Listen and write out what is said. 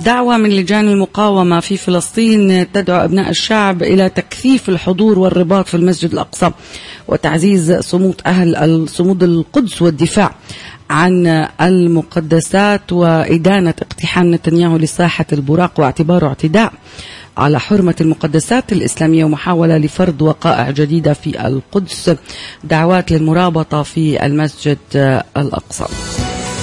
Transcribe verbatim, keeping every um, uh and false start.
دعوة من لجان المقاومة في فلسطين تدعو أبناء الشعب إلى تكثيف الحضور والرباط في المسجد الأقصى وتعزيز صمود أهل صمود القدس والدفاع عن المقدسات وإدانة اقتحام نتنياهو لساحة البراق واعتباره اعتداء على حرمة المقدسات الإسلامية ومحاولة لفرض وقائع جديدة في القدس. دعوات للمرابطة في المسجد الأقصى.